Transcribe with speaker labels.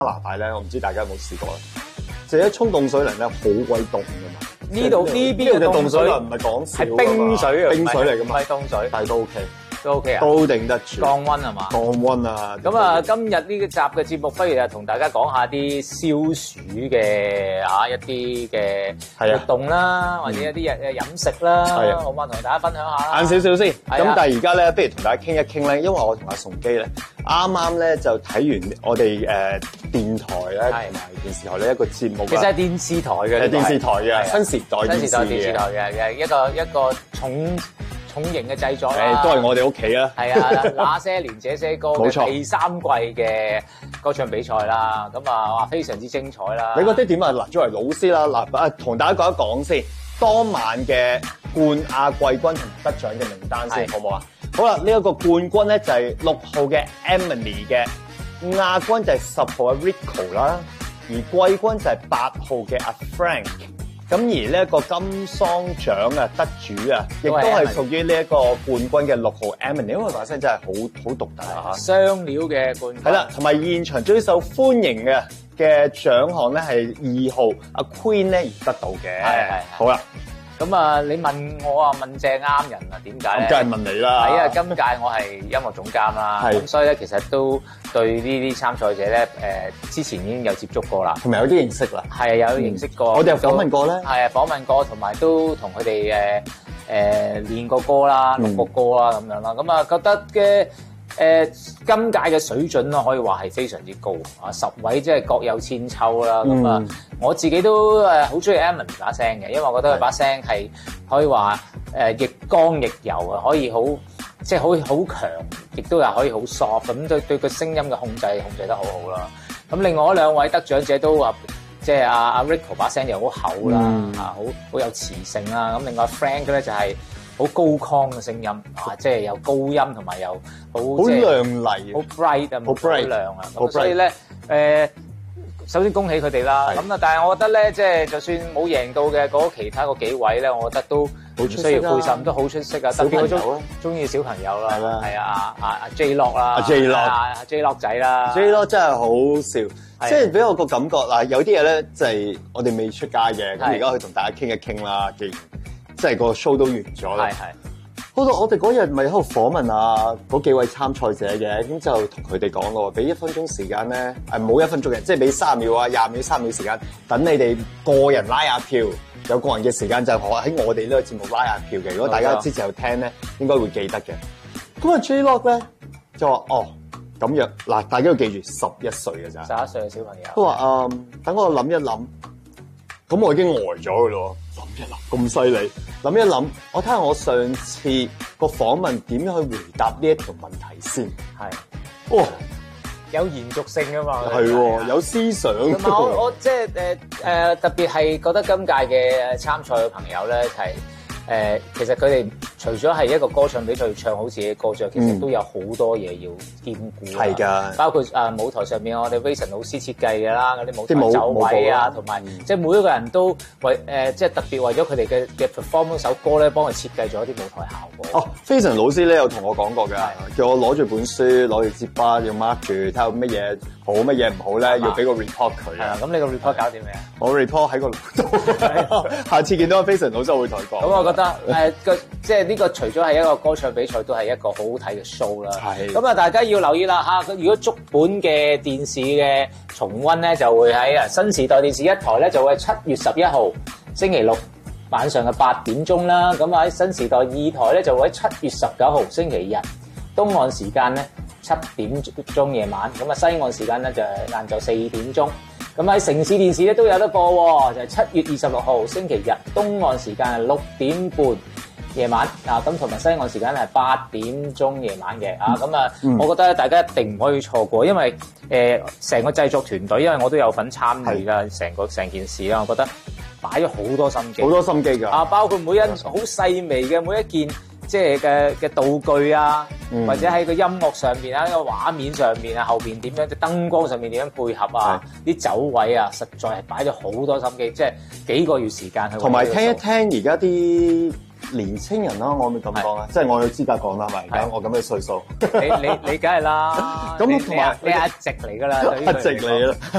Speaker 1: 拿大咧，我唔知大家有冇試過啦，就一沖凍水涼咧，好鬼凍噶嘛。
Speaker 2: 呢度呢邊嘅凍水
Speaker 1: 唔係講笑，
Speaker 2: 係冰水啊，
Speaker 1: 冰水嚟噶嘛，
Speaker 2: 唔係凍水，
Speaker 1: 但係都 OK，
Speaker 2: 都 OK 啊，
Speaker 1: 都頂得住，
Speaker 2: 降溫係嘛？
Speaker 1: 降溫啊！
Speaker 2: 咁啊，今日呢個集嘅節目，不如就同大家講下啲消暑嘅一啲嘅活動啦，或者一啲飲食啦，好嘛？同大家分享下啦。
Speaker 1: 晏少少先，咁但係而家咧，不如同大家傾一傾咧，因為我同阿崇基咧，啱啱咧就睇完我哋電台咧同埋電視台呢一個節目。
Speaker 2: 其實係電視台嘅，
Speaker 1: 係電視台嘅新時代電視
Speaker 2: 台嘅一個重型嘅製作
Speaker 1: 啦，都係我哋屋企啦。
Speaker 2: 係啊，那些年這些歌嘅第三季嘅歌唱比賽啦，咁話非常之精彩啦。
Speaker 1: 你覺得點啊？嗱，作為老師啦，嗱同大家講一講先，當晚嘅冠亞季軍同得獎嘅名單先，好唔好啊？好啦，呢一個冠軍咧就係6號嘅 Emily 嘅，亞軍就係10號嘅 Rico 啦，而季軍就係8號嘅阿 Frank。咁而呢一個金桑獎啊得主啊，亦都係屬於呢一個冠軍嘅6號 Emily， 因為把聲真係好獨特啊！
Speaker 2: 雙料嘅冠軍。
Speaker 1: 係啦，同埋現場最受歡迎嘅獎項咧係2號阿 Queen 咧而得到嘅。係。好啦。
Speaker 2: 咁啊，你問我啊，問正啱人啊，點解咧？
Speaker 1: 梗係問你啦。
Speaker 2: 係啊，今屆我係音樂總監啦，咁所以咧其實都對呢啲參賽者咧，之前已經有接觸過啦，
Speaker 1: 同埋有啲認識啦。係
Speaker 2: 啊，有認識過。
Speaker 1: 我哋有訪問過咧。係
Speaker 2: 啊，訪問過，同埋都同佢哋練過歌啦，錄過歌啦咁樣啦。咁啊，覺得嘅今屆嘅水準啦，可以話係非常之高啊！10位即係各有千秋啦。咁啊，我自己都好中意 Emily 把聲嘅，因為我覺得佢把聲係可以話亦剛亦柔啊，可以好即係好強，亦都係可以好 soft 咁，對個聲音嘅控制得好好啦。咁另外嗰2位得獎者都話，即係阿 Rico 把聲又好厚啦，好有磁性啦。咁另外 Frank 咧就係好高亢嘅聲音即係有高音同埋又好
Speaker 1: 亮麗，
Speaker 2: 好 bright 啊，好亮啊。咁所以咧首先恭喜佢哋啦。咁啊，但係我覺得咧，即係就算冇贏到嘅其他嗰幾位咧，我覺得都唔需要灰心，都好出色啊。特別我中意小朋友啦，係啊，阿 J Lock 啦，阿 J Lock 仔啦
Speaker 1: ，J Lock 真係好笑，即係俾我個感覺嗱，有啲嘢咧就係我哋未出街嘅，咁而家可以同大家傾一傾啦，既然即係個 show 都完咗啦。好到我哋嗰日咪喺度訪問啊嗰幾位參賽者嘅，咁就同佢哋講咯，俾1分鐘時間咧，冇1分鐘嘅，即係俾30秒啊、20秒、3秒時間，等你哋個人拉下票，有個人嘅時間就喺我哋呢個節目拉下票嘅。如果大家之前有聽咧，應該會記得嘅。咁啊 J Lock 咧就話咁樣嗱，大家要記住11歲嘅咋
Speaker 2: ，11歲嘅小朋友。
Speaker 1: 都話等我諗一諗，咁我已經呆咗嘅咯。諗一諗咁犀利，諗一諗，我睇下我上次個訪問點樣去回答呢一條問題先。係，
Speaker 2: 有延續性啊嘛。
Speaker 1: 係，有思想。
Speaker 2: 同埋我即係特別係覺得今屆嘅參賽嘅朋友咧係。其實佢哋除咗係一個歌唱比賽唱好自己嘅歌之外，其實都有好多嘢要兼顧。係㗎，包括舞台上面我哋 Vincent 老師設計嘅啦，嗰啲舞台走位啊，同埋即係每一個人都為即係特別為咗佢哋嘅 perform 首歌咧，幫佢設計咗一啲舞台效果。
Speaker 1: Vincent 老師咧有同我講過㗎，叫我攞住本書，攞住支筆，要 mark 住睇下乜嘢好，乜嘢唔好咧，要俾個 report 佢。係啊，
Speaker 2: 咁你個 report 搞掂未啊？
Speaker 1: 我 report 喺個腦度，下次見到 Vincent 老師我會同佢講。
Speaker 2: 咁我覺得即係呢個除咗係一個歌唱比賽，都係一個好好睇嘅 show 啦。係。咁啊，大家要留意啦嚇！如果足本嘅電視嘅重溫咧，就會喺新時代電視1台咧，就會7月11號星期六晚上嘅8點鐘啦。咁喺新時代2台咧，就會喺7月19號星期日東岸時間咧7點鐘夜晚。咁啊，西岸時間咧就係晏晝4點鐘。咁喺城市電視咧都有得播喎，就係7月26號星期日東岸時間係6點半夜晚啊，咁同埋西岸時間係8點鐘夜晚嘅啊，咁啊，我覺得大家一定唔可以錯過，因為成個製作團隊，因為我都有份參與㗎，成件事啦，我覺得擺咗好多心機，
Speaker 1: 好多心機㗎
Speaker 2: 啊，包括每一好細微嘅每一件。即係嘅道具啊，或者喺個音樂上面啊，個畫面上面啊，後邊點樣，燈光上面點樣配合啊，啲走位啊，實在係擺咗好多心機，即係幾個月時間去。
Speaker 1: 同埋聽一聽而家啲年青人啦，我咪咁講啊，即係我有資格講啦，係咪？而家我咁嘅歲數，
Speaker 2: 你梗係啦，咁同埋你阿直嚟㗎啦，
Speaker 1: 阿直嚟啦。